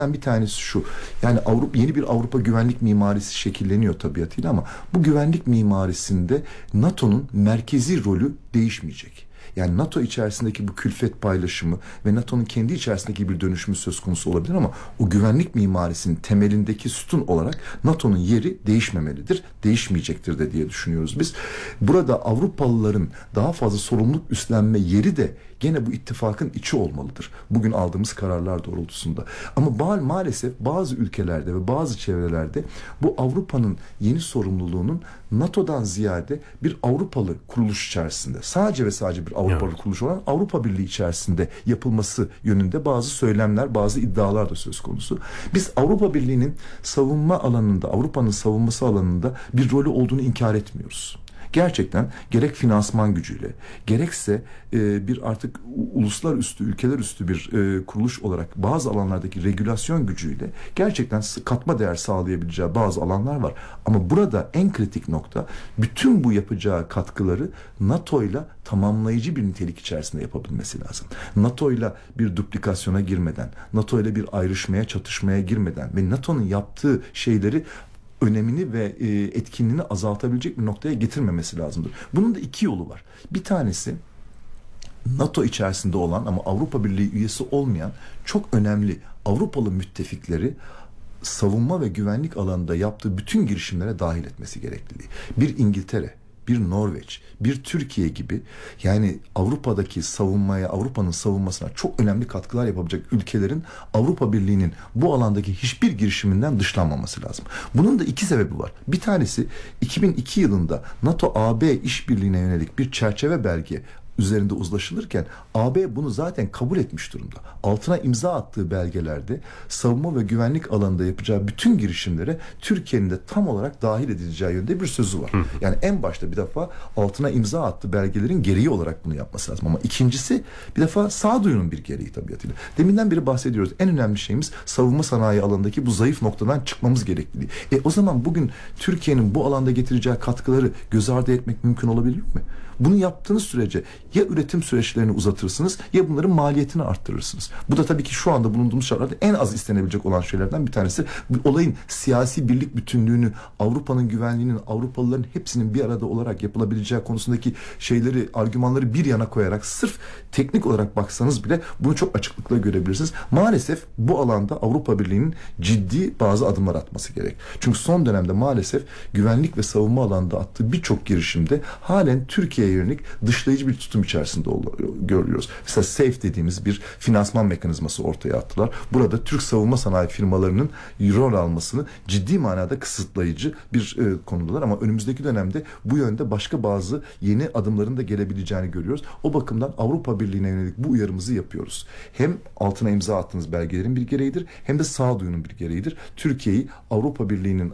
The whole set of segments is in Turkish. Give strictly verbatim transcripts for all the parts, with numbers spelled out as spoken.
bir tanesi şu. Yani Avrupa, yeni bir Avrupa güvenlik mimarisi şekilleniyor tabiatıyla ama bu güvenlik mimarisinde NATO'nun merkezi rolü değişmeyecek. Yani NATO içerisindeki bu külfet paylaşımı ve NATO'nun kendi içerisindeki bir dönüşümü söz konusu olabilir ama o güvenlik mimarisinin temelindeki sütun olarak NATO'nun yeri değişmemelidir, değişmeyecektir de diye düşünüyoruz biz. Burada Avrupalıların daha fazla sorumluluk üstlenme yeri de gene bu ittifakın içi olmalıdır. Bugün aldığımız kararlar doğrultusunda. Ama ma- maalesef bazı ülkelerde ve bazı çevrelerde bu Avrupa'nın yeni sorumluluğunun NATO'dan ziyade bir Avrupalı kuruluş içerisinde, sadece ve sadece bir Avrupalı evet. kuruluş olan Avrupa Birliği içerisinde yapılması yönünde bazı söylemler, bazı iddialar da söz konusu. Biz Avrupa Birliği'nin savunma alanında, Avrupa'nın savunması alanında bir rolü olduğunu inkar etmiyoruz. Gerçekten gerek finansman gücüyle, gerekse e, bir artık uluslararası, ülkeler üstü bir e, kuruluş olarak bazı alanlardaki regülasyon gücüyle gerçekten katma değer sağlayabileceği bazı alanlar var. Ama burada en kritik nokta, bütün bu yapacağı katkıları NATO'yla tamamlayıcı bir nitelik içerisinde yapabilmesi lazım. NATO'yla bir duplikasyona girmeden, NATO'yla bir ayrışmaya, çatışmaya girmeden ve NATO'nun yaptığı şeyleri önemini ve e, etkinliğini azaltabilecek bir noktaya getirmemesi lazımdır. Bunun da iki yolu var. Bir tanesi NATO içerisinde olan ama Avrupa Birliği üyesi olmayan çok önemli Avrupalı müttefikleri savunma ve güvenlik alanında yaptığı bütün girişimlere dahil etmesi gerekliliği. Bir İngiltere, bir Norveç, bir Türkiye gibi, yani Avrupa'daki savunmaya, Avrupa'nın savunmasına çok önemli katkılar yapabilecek ülkelerin Avrupa Birliği'nin bu alandaki hiçbir girişiminden dışlanmaması lazım. Bunun da iki sebebi var. Bir tanesi, iki bin iki yılında NATO-A B işbirliğine yönelik bir çerçeve belge üzerinde uzlaşılırken A B bunu zaten kabul etmiş durumda. Altına imza attığı belgelerde savunma ve güvenlik alanında yapacağı bütün girişimlere Türkiye'nin de tam olarak dahil edileceği yönde bir sözü var. Yani en başta bir defa altına imza attığı belgelerin gereği olarak bunu yapması lazım. Ama ikincisi, bir defa sağduyunun bir gereği tabiatıyla. Deminden beri bahsediyoruz. En önemli şeyimiz savunma sanayi alanındaki bu zayıf noktadan çıkmamız gerekliliği. E o zaman bugün Türkiye'nin bu alanda getireceği katkıları göz ardı etmek mümkün olabilir mi? Bunu yaptığınız sürece ya üretim süreçlerini uzatırsınız ya bunların maliyetini arttırırsınız. Bu da tabii ki şu anda bulunduğumuz şartlarda en az istenebilecek olan şeylerden bir tanesi. Bu olayın siyasi birlik bütünlüğünü, Avrupa'nın güvenliğinin, Avrupalıların hepsinin bir arada olarak yapılabileceği konusundaki şeyleri, argümanları bir yana koyarak sırf teknik olarak baksanız bile bunu çok açıklıkla görebilirsiniz. Maalesef bu alanda Avrupa Birliği'nin ciddi bazı adımlar atması gerek. Çünkü son dönemde maalesef güvenlik ve savunma alanında attığı birçok girişimde halen Türkiye'ye yönelik dışlayıcı bir tutum içerisinde görüyoruz. Mesela SAFE dediğimiz bir finansman mekanizması ortaya attılar. Burada Türk savunma sanayi firmalarının rol almasını ciddi manada kısıtlayıcı bir e, konudalar ama önümüzdeki dönemde bu yönde başka bazı yeni adımların da gelebileceğini görüyoruz. O bakımdan Avrupa Birliği'ne yönelik bu uyarımızı yapıyoruz. Hem altına imza attığınız belgelerin bir gereğidir hem de sağduyunun bir gereğidir. Türkiye'yi Avrupa Birliği'nin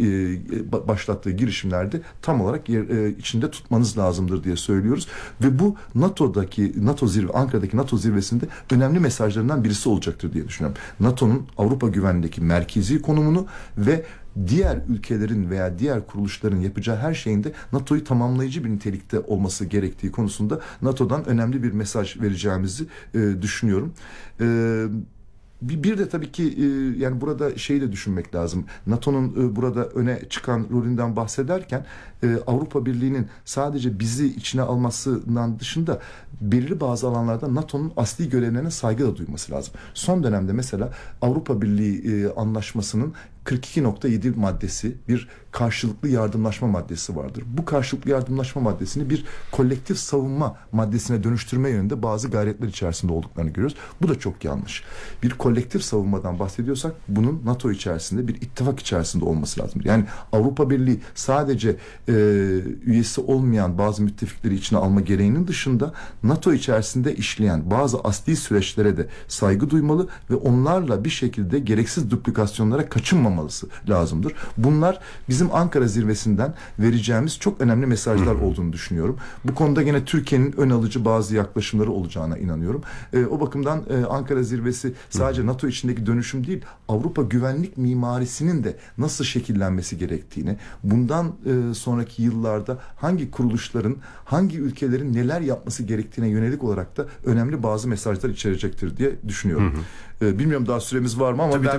e, başlattığı girişimlerde tam olarak yer, e, içinde tutmanız lazımdır diye söylüyoruz ve bu NATO'daki NATO zirve Ankara'daki NATO zirvesinde önemli mesajlarından birisi olacaktır diye düşünüyorum. NATO'nun Avrupa güvenliğindeki merkezi konumunu ve diğer ülkelerin veya diğer kuruluşların yapacağı her şeyin de NATO'yu tamamlayıcı bir nitelikte olması gerektiği konusunda NATO'dan önemli bir mesaj vereceğimizi e, düşünüyorum. E, Bir, bir de tabii ki e, yani burada şeyi de düşünmek lazım. NATO'nun e, burada öne çıkan rolünden bahsederken e, Avrupa Birliği'nin sadece bizi içine almasından dışında belirli bazı alanlarda NATO'nun asli görevlerine saygı da duyması lazım. Son dönemde mesela Avrupa Birliği e, anlaşmasının kırk iki nokta yedi maddesi bir karşılıklı yardımlaşma maddesi vardır. Bu karşılıklı yardımlaşma maddesini bir kolektif savunma maddesine dönüştürme yönünde bazı gayretler içerisinde olduklarını görüyoruz. Bu da çok yanlış. Bir kolektif savunmadan bahsediyorsak bunun NATO içerisinde bir ittifak içerisinde olması lazım. Yani Avrupa Birliği sadece e, üyesi olmayan bazı müttefikleri içine alma gereğinin dışında NATO içerisinde işleyen bazı asli süreçlere de saygı duymalı ve onlarla bir şekilde gereksiz duplikasyonlara kaçınmamalı kaçırmamalısı lazımdır. Bunlar bizim Ankara zirvesinden vereceğimiz çok önemli mesajlar Hı-hı. olduğunu düşünüyorum. Bu konuda gene Türkiye'nin ön alıcı bazı yaklaşımları olacağına inanıyorum. E, o bakımdan e, Ankara zirvesi sadece Hı-hı. NATO içindeki dönüşüm değil, Avrupa güvenlik mimarisinin de nasıl şekillenmesi gerektiğini, bundan e, sonraki yıllarda hangi kuruluşların, hangi ülkelerin neler yapması gerektiğine yönelik olarak da önemli bazı mesajlar içerecektir diye düşünüyorum. Hı hı. E, bilmiyorum daha süremiz var mı ama tabii, ben